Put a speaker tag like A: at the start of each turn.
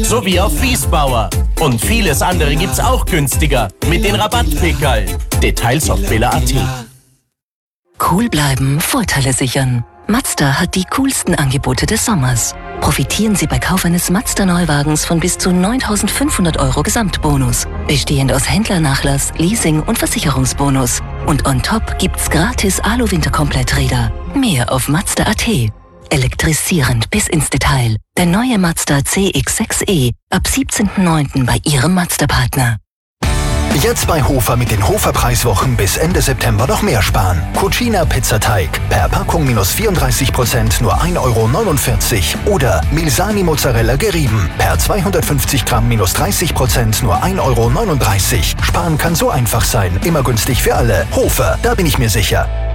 A: Sowie auf Wiesbauer. Und vieles andere gibt's auch günstiger mit den Rabattpickerl. Details auf billa.at.
B: Cool bleiben, Vorteile sichern. Mazda hat die coolsten Angebote des Sommers. Profitieren Sie bei Kauf eines Mazda-Neuwagens von bis zu 9.500 € Gesamtbonus, bestehend aus Händlernachlass, Leasing und Versicherungsbonus. Und on top gibt's gratis Alu-Winterkompletträder. Mehr auf Mazda.at. Elektrisierend bis ins Detail. Der neue Mazda CX-6e ab 17.09. bei Ihrem Mazda-Partner.
C: Jetzt bei Hofer mit den Hofer-Preiswochen bis Ende September noch mehr sparen. Cucina Pizzateig per Packung minus 34%, nur 1,49 € Oder Milsani Mozzarella gerieben per 250 Gramm minus 30%, nur 1,39 €. Sparen kann so einfach sein, immer günstig für alle. Hofer, da bin ich mir sicher.